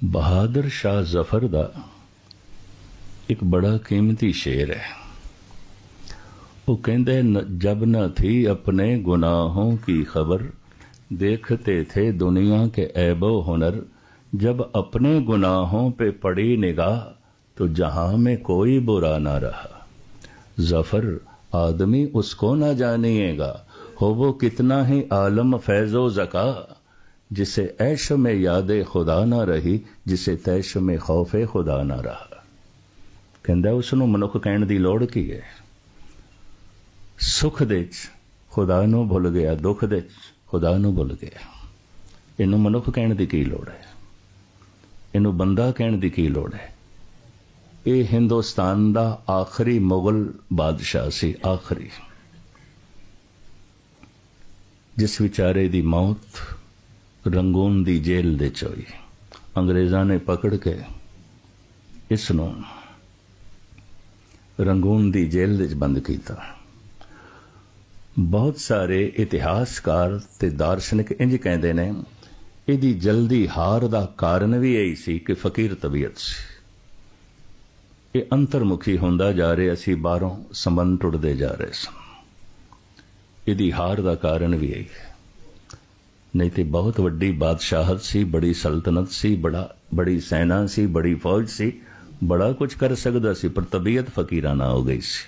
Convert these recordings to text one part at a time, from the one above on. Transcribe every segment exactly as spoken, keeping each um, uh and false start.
बहादुर शाह जफर दा एक बड़ा कीमती शेर है। वो कहते जब न थी अपने गुनाहों की खबर, देखते थे दुनिया के ऐबो हुनर। जब अपने गुनाहों पे पड़ी निगाह, तो जहां में कोई बुरा ना रहा। जफर आदमी उसको ना जानिएगा, हो वो कितना ही आलम फैजो जका। जिसे ऐश में याद खुदा ना रही, जिसे तैश में खौफे खुदा ना रहा। कहंदा उसनू मनुख कहण दी लोड़ की है। सुख दे खुदा नू भुल गया, दुख दे खुदा नू भुल गया। इनू मनुख कहण दी की लोड़ है, इनू बंदा कहण दी की लोड़ है। ये हिंदुस्तान दा आखिरी मुगल बादशाह सी, आखिरी, जिस विचारे दी मौत रंगून दी जेल दे च होई। अंग्रेज़ां ने पकड़ के इसनू रंगून दी जेल दे बंद किया। बहुत सारे इतिहासकार ते दार्शनिक इंज कहते ने, इहदी जल्दी हार दा कारण भी यही सी कि फकीर तबीयत सी। ये अंतरमुखी होंदा जा रहा सी, बाहरों संबंध टुटदे जा रहे सन। इहदी हार दा कारण भी यही है। नहीं तो बहुत वड्डी बादशाहत सी, बड़ी सल्तनत सी, बड़ा बड़ी सेना सी, बड़ी फौज सी, बड़ा कुछ कर सकदा सी, पर तबीयत फकीराना हो गई सी।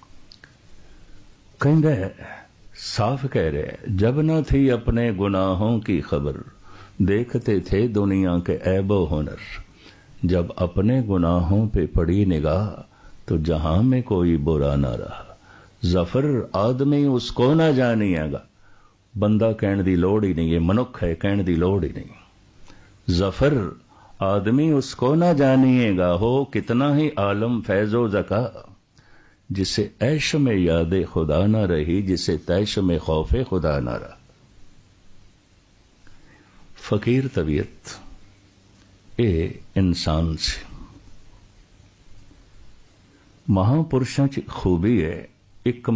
कहंदा साफ कह रहे, जब न थी अपने गुनाहों की खबर, देखते थे दुनिया के ऐबो हुनर। जब अपने गुनाहों पे पड़ी निगाह, तो जहां में कोई बुरा ना रहा। जफर आदमी उसको ना जानिएगा, बंदा कहण दी लोड़ ही नहीं है, मनुख है कहण दी लोड़ ही नहीं। जफर आदमी उसको ना जानिएगा, हो कितना ही आलम फैजो जका। जिसे ऐश में याद खुदा ना रही, जिसे तैश में खौफे खुदा ना रहा। फकीर तबीयत ए इंसान से महापुरुषों च खूबी है। एक